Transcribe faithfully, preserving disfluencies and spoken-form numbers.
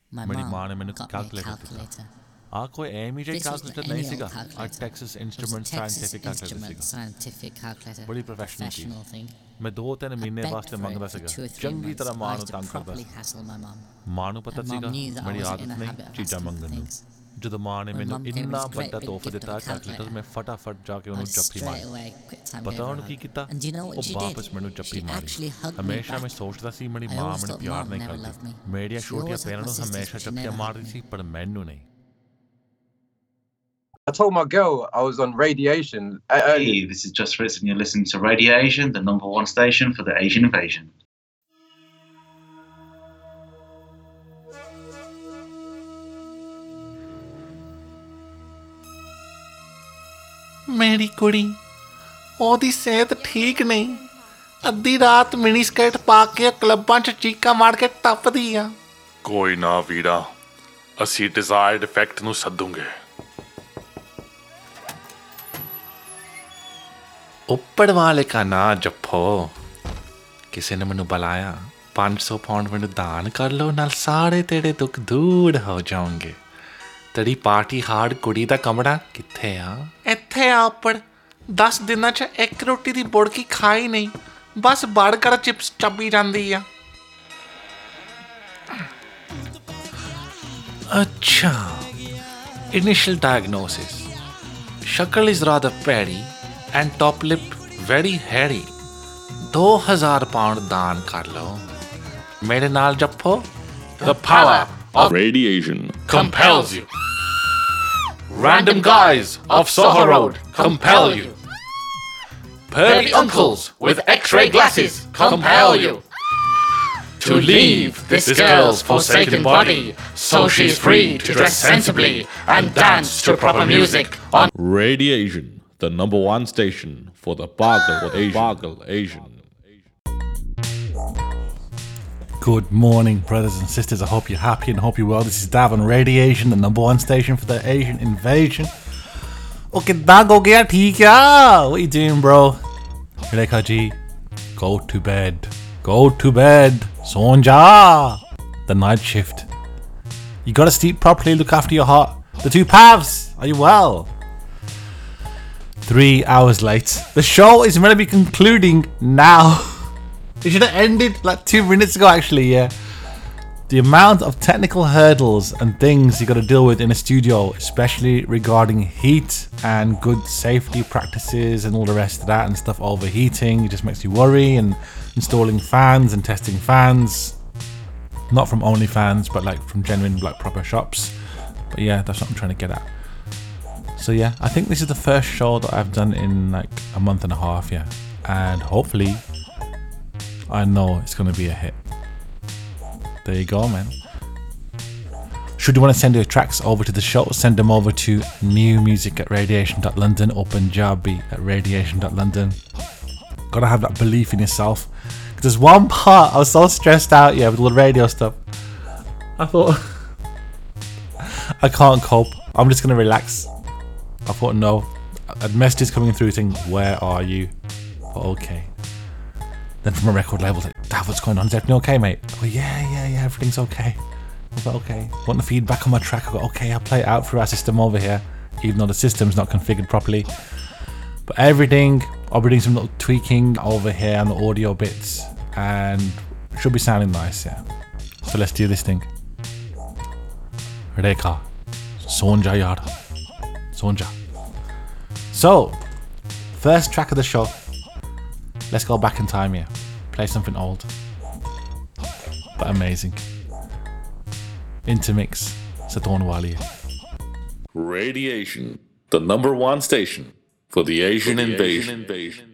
My मेरी mom माँ ने मैंने got me a calculator calculator. आ कोई M This was calculator any नहीं old सीगा calculator. Uh Texas It was a instrument Texas scientific calculator Instrument सीगा scientific calculator. बड़ी प्रोफेशनल चीज Professional thing. मैं दो तीन I महीने begged वास्ते for मंगदा it for सीगा two or three चंगी months. तरह I माँ used ਨੂੰ to ਤੰਗ ਕਰਦਾ properly C hassle my mom. ਮਾਂ ਨੂੰ ਪਤਾ And ਸੀਗਾ mom knew that I ਮੇਰੀ wasn't ਆਦਤ in a ਨਹੀਂ habit of ਚੀਜ਼ਾਂ asking for ਮੰਗਣ ਨੂੰ things. ਜਦੋਂ ਮਾਂ ਨੇ When ਮੈਨੂੰ mum gave me ਇੰਨਾ this great ਵੱਡਾ big ਤੋਹਫਾ gift of ਦਿੱਤਾ a ਕੈਲਕੂਲੇਟਰ calculator, ਮੈਂ ਫਟਾਫਟ ਜਾ ਕੇ I ਉਹਨੂੰ just ਜੱਫੀ straight ਮਾਰੀ away, quick time, gave ਪਤਾ her a ਉਹਨੂੰ ਕੀ hug. ਕੀਤਾ And do you know ਉਹ what she ਵਾਪਸ did? ਮੈਨੂੰ ਜੱਫੀ She ਮਾਰੀ actually hugged me ਹਮੇਸ਼ਾ ਮੈਂ back. ਸੋਚਦਾ ਸੀ ਮੇਰੀ I ਮਾਂ always ਮੈਨੂੰ thought ਪਿਆਰ mom ਨਹੀਂ never loved ਕਰਦੀ me. ਮੇਰੀਆਂ She ਛੋਟੀਆਂ always hugged ਭੈਣਾਂ my ਨੂੰ sisters, ਹਮੇਸ਼ਾ but she ਜੱਫੀਆਂ never hugged ਮਾਰਦੀ me. ਸੀ ਪਰ ਮੈਨੂੰ ਨਹੀਂ I told my girl I was on radiation. Hey, this is Just Fritz, and you're listening to Radiation, the number one station for the Asian invasion. ਮੇਰੀ ਕੁੜੀ ਉਹਦੀ ਸਿਹਤ ਠੀਕ ਨਹੀਂ ਅੱਧੀ ਰਾਤ ਮਿਨੀ ਸਕਰਟ ਪਾ ਕੇ ਕਲੱਬਾਂ 'ਚ ਚੀਕਾਂ ਮਾਰ ਕੇ ਟੱਪਦੀ ਆ ਕੋਈ ਨਾ ਵੀਰਾ ਅਸੀਂ ਡਿਜ਼ਾਇਰਡ ਇਫੈਕਟ ਨੂੰ ਸੱਦੂਗੇ ਉੱਪਰ ਵਾਲੇ ਕਾ ਨਾ ਜੱਫੋ ਕਿਸੇ ਨੇ ਮੈਨੂੰ ਬੁਲਾਇਆ ਪੰਜ ਸੌ ਪਾਉਂਡ ਮੈਨੂੰ ਦਾਨ ਕਰ ਲਓ ਨਾਲ ਸਾਰੇ ਤੇਰੇ ਦੁੱਖ ਦੂਰ ਹੋ ਜਾਣਗੇ ਤੇਰੀ ਪਾਰਟੀ ਹਾਰਡ ਕੁੜੀ ਦਾ ਕਮਰਾ ਕਿੱਥੇ ਆ ਇੱਥੇ ਆ ਉੱਪਰ ਦਸ ਦਿਨਾਂ 'ਚ ਇੱਕ ਰੋਟੀ ਦੀ ਬੁੜਕੀ ਖਾਈ ਨਹੀਂ ਬਸ ਬਰਗਰ ਚਿਪਸ ਚੱਬੀ ਜਾਂਦੀ ਆ ਅੱਛਾ ਇਨੀਸ਼ੀਅਲ ਡਾਇਗਨੋਸਿਸ ਸ਼ਕਲ ਇਜ਼ ਰਾਦਰ ਪੈਰੀ and top lip very hairy ਦੋ ਹਜ਼ਾਰ ਪਾਉਂਡ ਦਾਨ ਕਰ ਲਓ ਮੇਰੇ ਨਾਲ ਜੱਫੋ The power of radiation compels you. Random guys of Soho Road compel you. Pervy uncles with x-ray glasses compel you. To leave this girl's forsaken body so she's free to dress sensibly and dance to proper music on Radiation, the number one station for the Bagal Asian. Bagal Asian. Good morning, brothers and sisters. I hope you're happy and hope you're well. This is Dav on Radiation, the number one station for the Asian invasion. Okay, that go get theek ya. What you doing, bro? Rekha ji, go to bed. Go to bed. Sonja. The night shift. You gotta sleep properly, look after your heart. The two paths. Are you well? Three hours late. The show is meant to be concluding now. It should have ended like two minutes ago, actually, yeah. The amount of technical hurdles and things you got to deal with in a studio, especially regarding heat and good safety practices and all the rest of that and stuff, overheating, it just makes you worry, and installing fans and testing fans. Not from OnlyFans, but like from genuine, like proper shops. But yeah, that's what I'm trying to get at. So yeah, I think this is the first show that I've done in like a month and a half, yeah. And hopefully, I know it's going to be a hit. There you go, man. Should you want to send your tracks over to the show, send them over to new music at radiation dot london or Punjabi at radiation dot london. Gotta have that belief in yourself. There's one part I was so stressed out, yeah, with all the radio stuff. I thought, I can't cope. I'm just going to relax. I thought, no. A message coming through saying, where are you? But okay. Then from a record label, like, Dav, what's going on? Is everything okay, mate? I go, yeah, yeah, yeah, everything's okay. I go, okay. Want the feedback on my track? I go, okay, I'll play it out through our system over here, even though the system's not configured properly. But everything, I'll be doing some little tweaking over here on the audio bits, and should be sounding nice, yeah. So let's do this thing. Rekha, Sonja yaar, Sonja. So, first track of the show. Let's go back in time here. Play something old, but amazing. Intermix, Saturn Waliya. Radiation, the number one station for the Asian, for the invasion. Asian invasion.